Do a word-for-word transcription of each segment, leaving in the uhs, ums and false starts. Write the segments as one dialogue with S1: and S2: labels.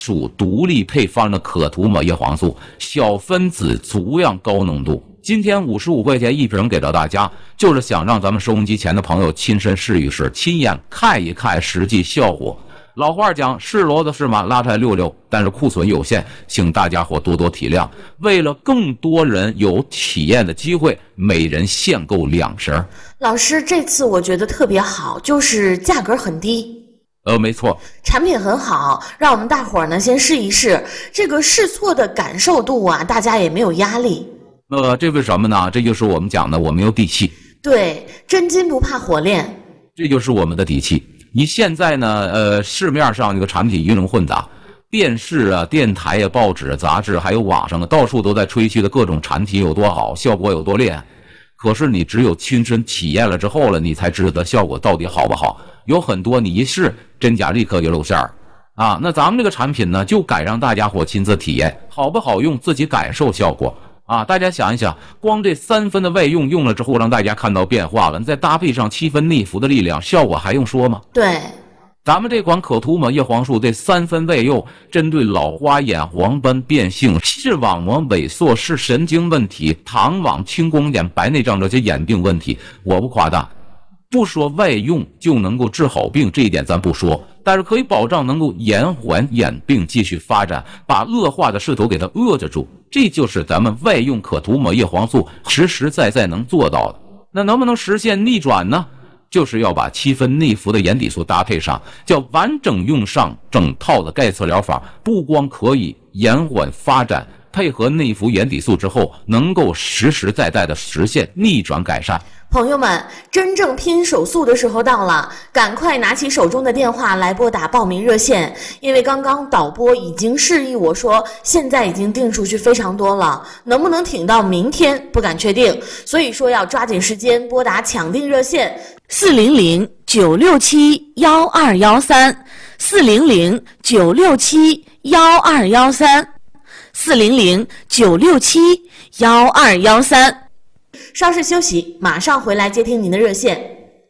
S1: 属独立配方的可涂抹叶黄素，小分子足样高浓度。今天五十五块钱一瓶给到大家，就是想让咱们收音机前的朋友亲身试一试，亲眼看一看实际效果。老话讲，是骡子是马，拉出来溜溜，但是库存有限，请大家伙多多体谅。为了更多人有体验的机会，每人限购两瓶。
S2: 老师，这次我觉得特别好，就是价格很低。
S1: 呃，没错，
S2: 产品很好，让我们大伙儿呢先试一试，这个试错的感受度啊，大家也没有压力。
S1: 呃，这为什么呢？这就是我们讲的，我们有底气。
S2: 对，真金不怕火炼，
S1: 这就是我们的底气。你现在呢，呃，市面上这个产品鱼龙混杂，电视啊、电台啊、报纸、杂志，还有网上啊，到处都在吹嘘的各种产品有多好，效果有多厉害。可是你只有亲身体验了之后了，你才知道效果到底好不好。有很多你一试，真假立刻就露馅儿啊。那咱们这个产品呢，就该让大家伙亲自体验，好不好用，自己感受效果。啊，大家想一想，光这三分的外用用了之后，让大家看到变化了，再搭配上七分内服的力量，效果还用说吗？
S2: 对，
S1: 咱们这款可涂抹叶黄素这三分外用，针对老花眼、黄斑变性、视网膜萎缩、视神经问题、糖网、青光眼、白内障这些眼病问题，我不夸大。不说外用就能够治好病，这一点咱不说，但是可以保障能够延缓眼病继续发展，把恶化的势头给它遏制住。这就是咱们外用可涂抹叶黄素实实在在能做到的。那能不能实现逆转呢？就是要把七分内服的眼底素搭配上，叫完整用上整套的钙侧疗法，不光可以延缓发展，配合内服眼底素之后，能够实实在在的实现逆转改善。
S2: 朋友们，真正拼手速的时候到了，赶快拿起手中的电话来拨打报名热线，因为刚刚导播已经示意我说，现在已经订出去非常多了，能不能挺到明天不敢确定，所以说要抓紧时间拨打抢订热线四零零九六七幺二幺三四零零九六七幺二幺三四零零九六七幺二幺三。稍事休息，马上回来接听您的热线。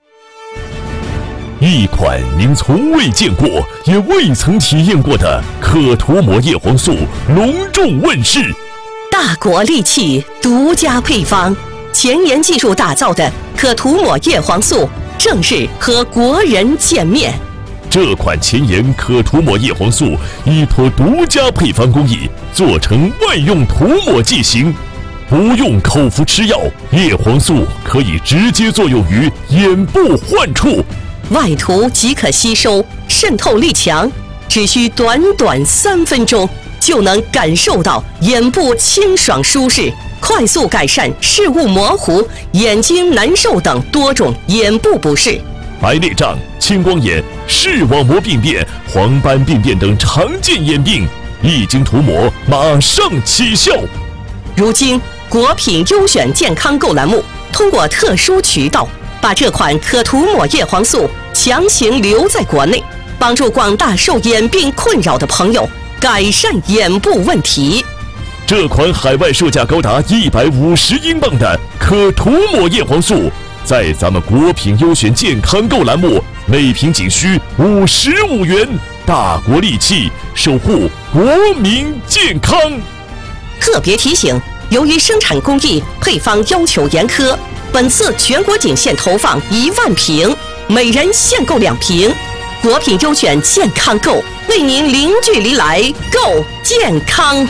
S3: 一款您从未见过也未曾体验过的可涂抹叶黄素隆重问世，
S4: 大国利器独家配方，前沿技术打造的可涂抹叶黄素正式和国人见面。
S3: 这款前沿可涂抹叶黄素依托独家配方工艺，做成外用涂抹剂型。不用口服吃药，叶黄素可以直接作用于眼部患处，
S4: 外涂即可吸收，渗透力强，只需短短三分钟就能感受到眼部清爽舒适，快速改善视物模糊、眼睛难受等多种眼部不适。
S3: 白内障、青光眼、视网膜病变、黄斑病变等常见眼病，一经涂抹马上起效。
S4: 如今国品优选健康购栏目通过特殊渠道，把这款可涂抹叶黄素强行留在国内，帮助广大受眼病困扰的朋友改善眼部问题。
S3: 这款海外售价高达一百五十英镑的可涂抹叶黄素，在咱们国品优选健康购栏目每瓶仅需五十五元，大国利器，守护国民健康。
S4: 特别提醒，由于生产工艺配方要求严苛，本次全国仅限投放一万瓶，每人限购两瓶。国品优选健康购，为您零距离来购健康。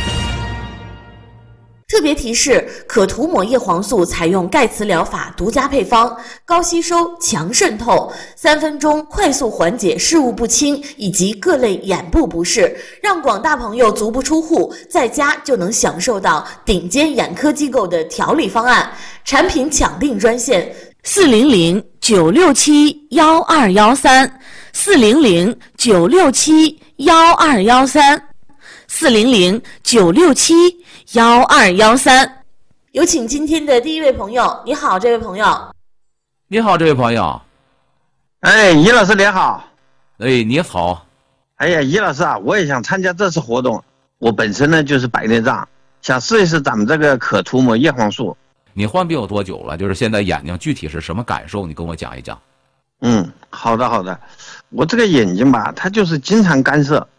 S2: 特别提示：可涂抹叶黄素采用钙磁疗法独家配方，高吸收、强渗透，三分钟快速缓解视物不清以及各类眼部不适，让广大朋友足不出户，在家就能享受到顶尖眼科机构的调理方案。产品抢订专线：四零零九六七幺二幺三四零零九六七幺二幺三四零零九六七幺二幺三。有请今天的第一位朋友。你好，这位朋友。
S1: 你好，这位朋友。
S5: 哎，于老师你好。
S1: 哎，你好。
S5: 哎呀，于老师啊，我也想参加这次活动。我本身呢就是白内障，想试一试咱们这个可涂抹叶黄素。
S1: 你患病有多久了？就是现在眼睛具体是什么感受？你跟我讲一讲。
S5: 嗯，好的好的。我这个眼睛吧，它就是经常干涩，